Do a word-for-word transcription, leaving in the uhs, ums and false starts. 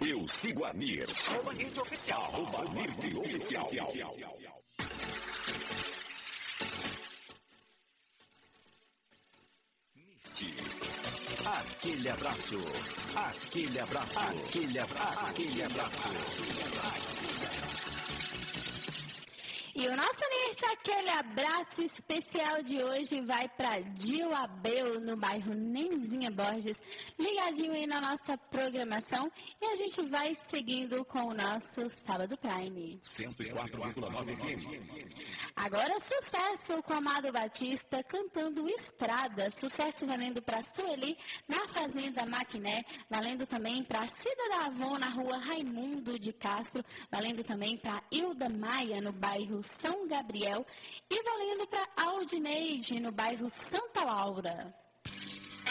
Eu sigo a Nir. Arroba Nirde Oficial. Arroba Nirde Oficial. Aquele abraço, aquele abraço, aquele abraço, aquele abraço. E o nosso Nirte, aquele abraço especial de hoje vai para Dio Abel, no bairro Nenzinha Borges, ligadinho aí na nossa programação. E a gente vai seguindo com o nosso Sábado Prime. cento e quatro vírgula nove F M. Agora sucesso com Amado Batista cantando Estrada. Sucesso valendo para Sueli na Fazenda Maquiné. Valendo também para Cida da Avon na rua Raimundo de Castro. Valendo também para Hilda Maia no bairro São Gabriel. E valendo para Aldineide no bairro Santa Laura.